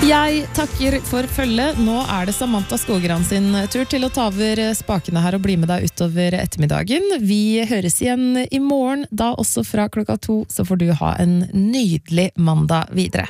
Jeg takker for følge. Nå det Samantha Skogran sin tur til å ta over spakene her og bli med deg utover ettermiddagen. Vi høres igjen i morgen, da også fra klokka 2, så får du ha en nydelig mandag videre.